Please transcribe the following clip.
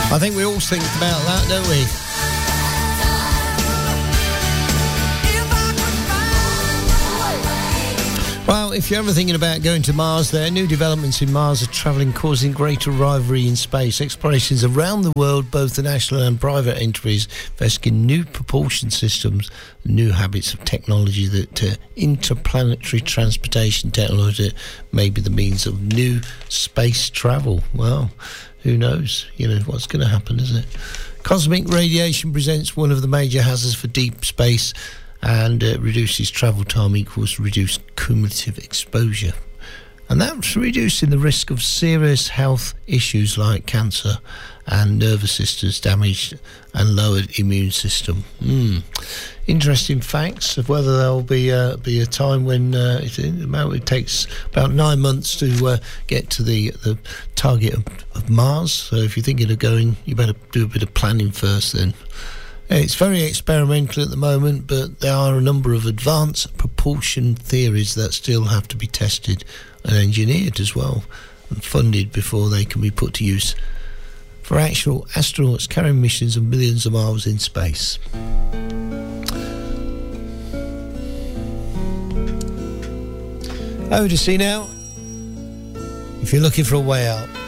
I think we all think about that, don't we? Well, if you're ever thinking about going to Mars there, new developments in Mars are travelling, causing greater rivalry in space. Explorations around the world, both the national and private entities, investigating new propulsion systems, new habits of technology that interplanetary transportation technology may be the means of new space travel. Well, who knows? You know, what's going to happen, isn't it? Cosmic radiation presents one of the major hazards for deep space, and reduces travel time equals reduced cumulative exposure. And that's reducing the risk of serious health issues like cancer and nervous systems damaged and lowered immune system. Interesting facts of whether there'll be a time when it takes about 9 months to get to the target of Mars. So if you're thinking of going, you better do a bit of planning first then. It's very experimental at the moment, but there are a number of advanced propulsion theories that still have to be tested and engineered as well, and funded before they can be put to use for actual astronauts carrying missions of millions of miles in space. Over to see now. If you're looking for a way out.